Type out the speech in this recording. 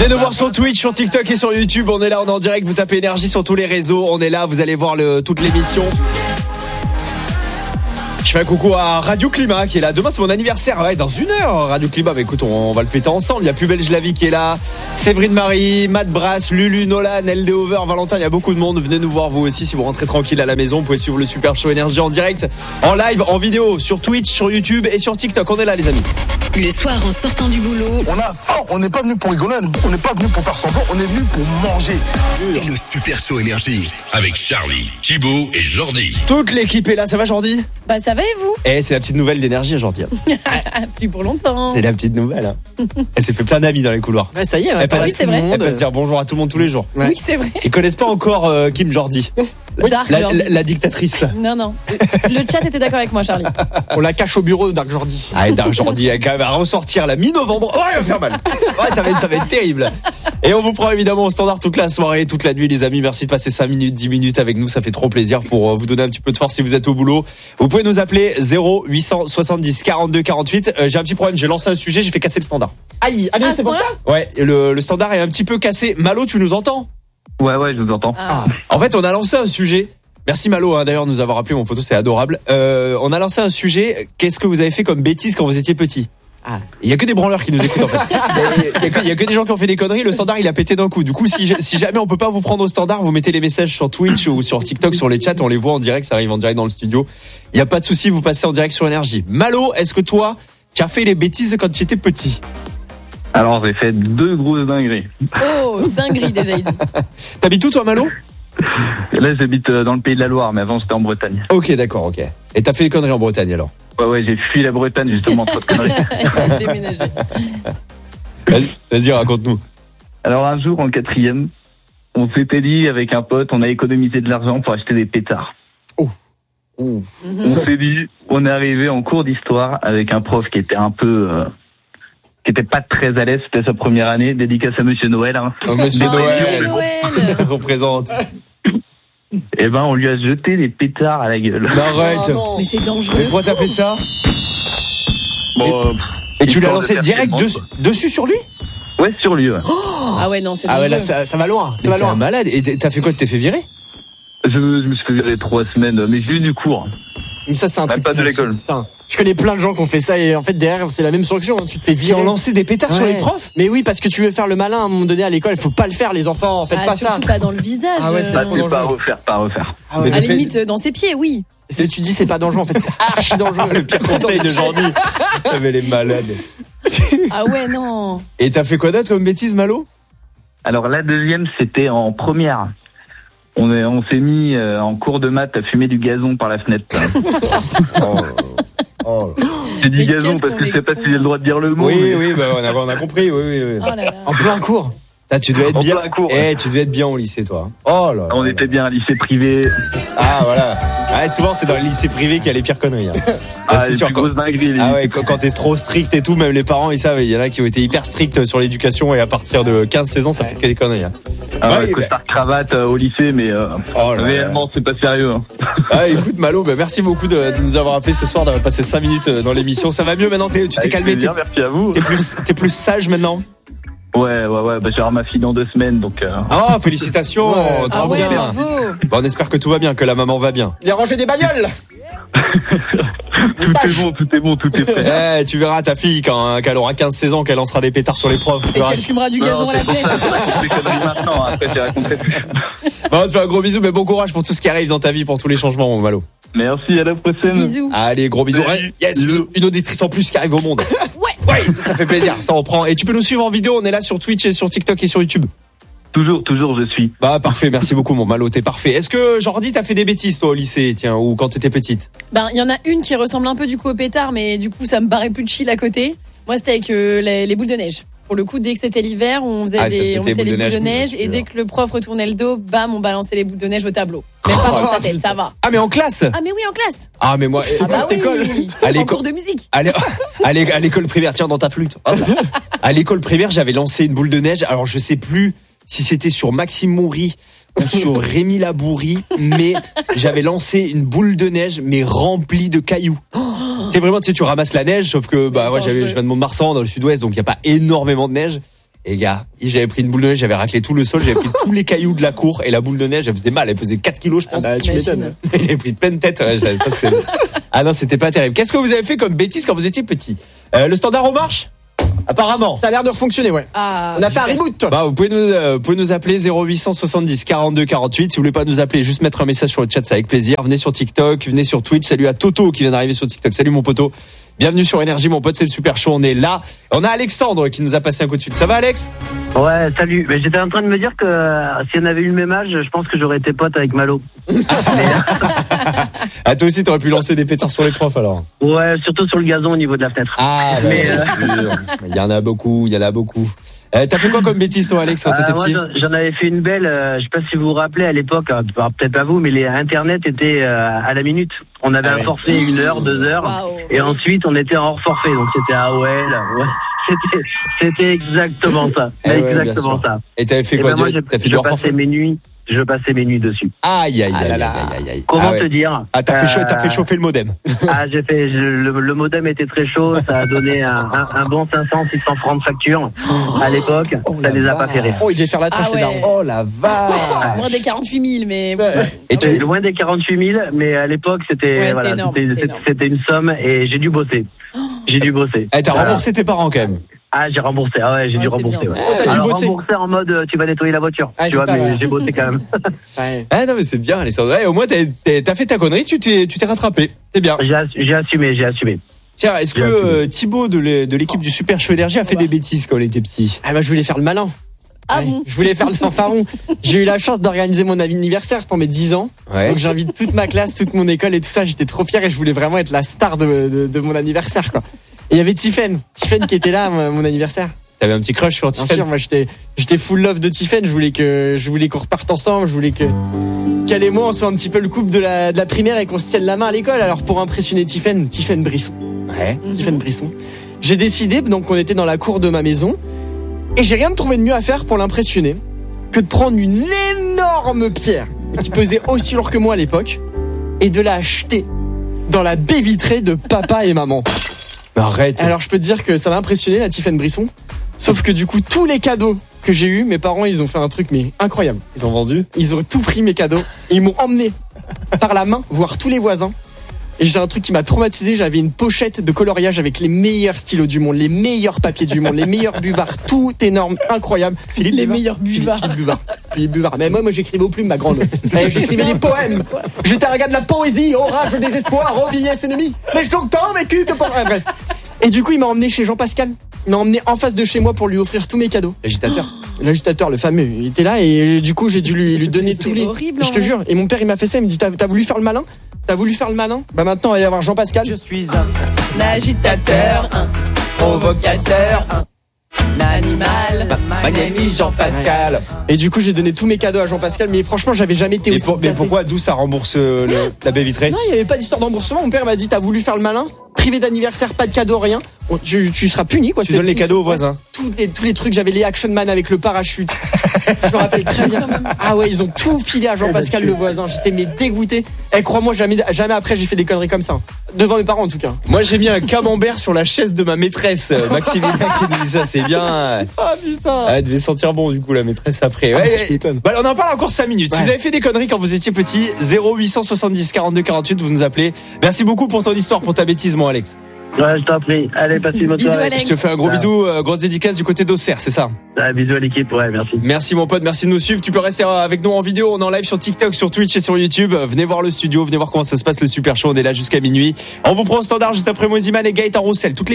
Venez nous voir sur Twitch, sur TikTok et sur YouTube. On est là, on est en direct. Vous tapez énergie sur tous les réseaux. On est là, vous allez voir toute l'émission. Je fais un coucou à Radio Climat qui est là. Demain c'est mon anniversaire, ouais, dans 1 heure. Radio Climat, bah écoute, on va le fêter ensemble. Il y a Plus Belle Je la Vie qui est là, Séverine Marie, Matt Brass, Lulu, Nolan, LD Over, Valentin. Il y a beaucoup de monde. Venez nous voir vous aussi si vous rentrez tranquille à la maison. Vous pouvez suivre le Super Show Énergie en direct, en live, en vidéo, sur Twitch, sur YouTube et sur TikTok. On est là les amis. Le soir en sortant du boulot, on a faim, on n'est pas venu pour rigoler, on n'est pas venu pour faire semblant, on est venu pour manger. C'est le Super Show Énergie avec Charlie, Thibaut et Jordi. Toute l'équipe est là, ça va Jordi? Bah ça va et vous? C'est la petite nouvelle d'énergie Jordi. Plus pour longtemps. C'est la petite nouvelle. Hein. Elle s'est fait plein d'amis dans les couloirs. Ouais, ça y est, elle passe, oui, c'est vrai. Elle passe dire bonjour à tout le monde tous les jours. Ouais. Oui, c'est vrai. Ils connaissent pas encore Kim Jordi. Dark Jordi. La dictatrice. Non. Le chat était d'accord avec moi, Charlie. On la cache au bureau de Dark Jordi. Dark Jordi, elle va ressortir la mi-novembre. Ouais, elle va faire mal. Ouais, ça va être terrible. Et on vous prend évidemment au standard toute la soirée, toute la nuit, les amis. Merci de passer 5 minutes, 10 minutes avec nous. Ça fait trop plaisir pour vous donner un petit peu de force si vous êtes au boulot. Vous pouvez nous appeler 0870 42 48. J'ai un petit problème. J'ai lancé un sujet, j'ai fait casser le standard. Aïe, c'est pour ça? Ouais, le standard est un petit peu cassé. Malo, tu nous entends? Ouais, je vous entends. En fait, on a lancé un sujet. Merci Malo, d'ailleurs, de nous avoir appelé, mon poteau, c'est adorable. On a lancé un sujet. Qu'est-ce que vous avez fait comme bêtise quand vous étiez petit? Il y a que des branleurs qui nous écoutent en fait. Il y a que des gens qui ont fait des conneries. Le standard il a pété d'un coup. Du coup, si jamais on peut pas vous prendre au standard, vous mettez les messages sur Twitch ou sur TikTok, sur les chats, on les voit en direct, ça arrive en direct dans le studio. Il y a pas de souci, vous passez en direct sur Énergie. Malo, est-ce que toi, tu as fait les bêtises quand tu étais petit? Alors j'ai fait 2 grosses dingueries. Oh, dinguerie déjà il dit. T'habites où toi Malo? Là j'habite dans le Pays de la Loire, mais avant j'étais en Bretagne. Ok, d'accord, ok. Et t'as fait des conneries en Bretagne alors? Ouais, j'ai fui la Bretagne justement, trop de conneries. Déménagé. Vas-y, raconte-nous. Alors un jour en 4e, on s'était dit avec un pote, on a économisé de l'argent pour acheter des pétards. On s'est dit, on est arrivé en cours d'histoire avec un prof qui était un peu... qui était pas très à l'aise, c'était sa première année, dédicace à Monsieur Noël. Hein. Monsieur Noël. On représente. Et on lui a jeté des pétards à la gueule. Arrête. Oh, mais c'est dangereux. Mais pourquoi t'as fait ça? Bon, et tu l'as lancé direct dessus sur lui? Ouais, sur lui. Ouais. Ah ouais, non, c'est dangereux. Ah ouais, là, ça va loin. Ça va loin. T'es un malade. Et t'as fait quoi? Tu t'es fait virer? Je me suis fait virer 3 semaines, mais j'ai eu du cours. Mais ça, c'est un truc. Pas de l'école. Putain. Je connais plein de gens qui ont fait ça et en fait derrière c'est la même sanction, hein. Tu te fais virer. Qui ont lancé des pétards sur les profs? Mais oui, parce que tu veux faire le malin à un moment donné à l'école, il faut pas le faire les enfants, faites pas ça. Surtout pas dans le visage. Ah ouais, c'est trop dangereux. Pas refaire. Ah ouais. À la limite dans ses pieds, oui. Tu dis c'est pas dangereux, en fait c'est archi dangereux. Le pire conseil de Jordi. Mais les malades. Ah ouais, non. Et t'as fait quoi d'autre comme bêtise, Malo? Alors la deuxième, c'était en première. On s'est mis en cours de maths à fumer du gazon par la fenêtre. J'ai dit gazon parce que je sais pas si j'ai le droit de dire le mot. Oui, on a compris. Oui. Oh là là. En plein cours. Tu devais être bien. Tu devais être bien au lycée, toi. Oh là. On était bien à lycée privé. Ah voilà. Souvent c'est dans le lycée privé qu'il y a les pires conneries. C'est sûr. Quand t'es trop strict et tout, même les parents ils savent. Il y en a qui ont été hyper stricts sur l'éducation et à partir de 15-16 ans ça fait que des conneries. Costard cravate au lycée, mais réellement c'est pas sérieux. Écoute Malo, merci beaucoup de nous avoir appelé ce soir, d'avoir passé 5 minutes dans l'émission. Ça va mieux maintenant, tu t'es calmé. Merci à vous. T'es plus sage maintenant? Ouais, je vais avoir ma fille dans 2 semaines, donc... Oh, félicitations! Bravo! On espère que tout va bien, que la maman va bien. Il a rangé des bagnoles! Tout est bon, tout est prêt. Tu verras ta fille quand elle aura 15-16 ans, qu'elle lancera des pétards sur les profs. Et qu'elle fumera du gazon à la fenêtre. C'est conneries maintenant, après tu raconterai plus. On te fait un gros bisou, mais bon courage pour tout ce qui arrive dans ta vie, pour tous les changements, mon Malo. Merci, à la prochaine. Bisous. Allez, gros bisous. Yes, une auditrice en plus qui arrive au monde. Ouais, ça fait plaisir, ça on prend. Et tu peux nous suivre en vidéo, on est là sur Twitch et sur TikTok et sur YouTube. Toujours, je suis. Parfait, merci beaucoup mon Malo, t'es parfait. Est-ce que Jordi t'as fait des bêtises toi au lycée, ou quand t'étais petite? Il y en a une qui ressemble un peu du coup au pétard, mais du coup ça me paraît plus chill à côté. Moi c'était avec les boules de neige. Pour le coup, dès que c'était l'hiver, on mettait les boules de neige et dès que le prof retournait le dos, bam, on balançait les boules de neige au tableau. Mais pas dans sa tête, ça va. Ah mais en classe? Ah mais oui, en classe. Ah mais moi, c'est pas cette école. En cours de musique. À l'école primaire, tiens dans ta flûte. À l'école primaire, j'avais lancé une boule de neige. Alors je sais plus si c'était sur Maxime Moury ou sur Rémi Labourie, mais j'avais lancé une boule de neige mais remplie de cailloux. C'est vraiment, tu ramasses la neige, sauf que je viens de Mont-de-Marsan dans le sud-ouest, donc il y a pas énormément de neige. Et gars, j'avais pris une boule de neige, j'avais raclé tout le sol, j'avais pris tous les cailloux de la cour et la boule de neige, elle faisait mal, elle pesait 4 kilos, je pense. Tu m'étonnes. Il avait pris plein de tête. Ouais, ça, ah non, c'était pas terrible. Qu'est-ce que vous avez fait comme bêtise quand vous étiez petit? Le standard en marche? Apparemment. Ça a l'air de refonctionner, ouais. On a fait un reboot. Bah, vous pouvez nous appeler 0870 42 48. Si vous voulez pas nous appeler, juste mettre un message sur le chat, c'est avec plaisir. Venez sur TikTok, venez sur Twitch. Salut à Toto qui vient d'arriver sur TikTok. Salut mon poteau. Bienvenue sur Énergie, mon pote, c'est le Super Show. On est là. On a Alexandre qui nous a passé un coup de fil. Ça va, Alex? Ouais, salut. Mais j'étais en train de me dire que si on avait eu le même âge, je pense que j'aurais été pote avec Malo. Ah, toi aussi, t'aurais pu lancer des pétards sur les profs, alors? Ouais, surtout sur le gazon au niveau de la fenêtre. Ah, bah, mais il y en a beaucoup, T'as fait quoi comme bêtise, toi, Alex, quand t'étais petit? Moi, j'en avais fait une belle, je sais pas si vous vous rappelez, à l'époque, peut-être pas vous, mais les Internet étaient à la minute. On avait un forfait 1 heure, 2 heures, et ensuite on était en hors forfait, donc c'était AOL, ouais. C'était exactement ça. Exactement ça. Et t'avais fait quoi? Moi, t'as fait du hors forfait? Je passais mes nuits dessus. Aïe. Comment te dire? Ah, t'as fait chauffer le modem. Ah, le modem était très chaud, ça a donné un bon 500, 600 francs de facture. À l'époque, ça les a pas fait rire. Oh, il devait faire la tranche, les darons. Oh la vache. Moins des 48 000, mais. Et loin des 48 000, mais à l'époque, c'était c'était une somme et j'ai dû bosser. T'as remboursé tes parents quand même. Ah, j'ai remboursé. Ah ouais, j'ai dû rembourser. Ouais. T'as dû bosser. Rembourser en mode tu vas nettoyer la voiture. Ah, tu vois, ça, mais j'ai bossé quand même. Ah non, mais c'est bien, Alexandre. Ouais, au moins t'as fait ta connerie, tu t'es rattrapé. C'est bien. J'ai assumé. Tiens, est-ce que Thibaut de l'équipe du Super Show Énergie a fait des bêtises quand il était petit? Ah bah je voulais faire le malin. Ah bon? Je voulais faire le fanfaron. J'ai eu la chance d'organiser mon anniversaire pour mes 10 ans. Ouais. Donc j'invite toute ma classe, toute mon école et tout ça. J'étais trop fier et je voulais vraiment être la star de mon anniversaire, quoi. Et il y avait Tiffen qui était là à mon anniversaire. T'avais un petit crush sur Tiffen? Bien sûr, moi j'étais full love de Tiffen. Je voulais qu'on reparte ensemble. Je voulais qu'elle et moi on soit un petit peu le couple de la primaire et qu'on se tienne la main à l'école. Alors pour impressionner Tiffen Brisson. Ouais. Tiffen Brisson. J'ai décidé, donc on était dans la cour de ma maison et j'ai rien trouvé de mieux à faire pour l'impressionner que de prendre une énorme pierre qui pesait aussi lourd que moi à l'époque et de la jeter dans la baie vitrée de papa et maman. Arrête. Alors je peux te dire que ça m'a impressionné, la Tiffen Brisson. Sauf que du coup, tous les cadeaux que j'ai eus, mes parents, ils ont fait un truc mais incroyable. Ils ont vendu? Ils ont tout pris, mes cadeaux. Et ils m'ont emmené par la main voir tous les voisins. Et j'ai un truc qui m'a traumatisé. J'avais une pochette de coloriage avec les meilleurs stylos du monde, les meilleurs papiers du monde, les meilleurs buvards, tout énorme, incroyable. Les meilleurs buvards. Philippe Buvard. Mais moi j'écrivais aux plumes, ma grande. J'écrivais des poèmes. J'étais un gars de la poésie, orage, désespoir, oh vieillesse ennemie. Mais je donc tant vécu que pour... bref. Et du coup, il m'a emmené chez Jean-Pascal. Il m'a emmené en face de chez moi pour lui offrir tous mes cadeaux. L'agitateur, le fameux, il était là et du coup, j'ai dû lui donner tous les... horrible, je te jure. Et mon père, il m'a fait ça, il me dit, t'as voulu faire le malin? Bah maintenant, il va y avoir Jean-Pascal. Je suis un agitateur, un provocateur, un animal. My name is Jean-Pascal. Et du coup, j'ai donné tous mes cadeaux à Jean-Pascal, mais franchement, j'avais jamais été aussi mais pourquoi, d'où ça rembourse la baie vitrée? Non, il n'y avait pas d'histoire d'emboursement. Mon père m'a dit, t'as voulu faire le malin? Privé d'anniversaire, pas de cadeau, rien. Tu seras puni, quoi. Tu donnes les cadeaux aux voisins. Tous les trucs, j'avais les Action Man avec le parachute. Je me rappelle très bien. Ah ouais, ils ont tout filé à Jean-Pascal le voisin. J'étais dégoûté. Crois-moi, jamais après j'ai fait des conneries comme ça. Devant mes parents en tout cas. Moi j'ai mis un camembert sur la chaise de ma maîtresse, Maximilien qui nous dit ça, c'est bien. Ah putain. Elle devait sentir bon du coup la maîtresse après. Bah, on en parle encore 5 minutes. Ouais. Si vous avez fait des conneries quand vous étiez petit, 0870 42 48, vous nous appelez. Merci beaucoup pour ton histoire, pour ta bêtise, mon Alex. Ouais, je t'en prie. Allez, passez une bonne soirée. Je te fais un gros bisou, grosse dédicace du côté d'Auxerre, c'est ça? Bisous à l'équipe, ouais, merci. Merci mon pote, merci de nous suivre. Tu peux rester avec nous en vidéo, on est en live sur TikTok, sur Twitch et sur YouTube. Venez voir le studio, venez voir comment ça se passe le Super Show, on est là jusqu'à minuit. On vous prend au standard juste après Moziman et Gaëtan Roussel.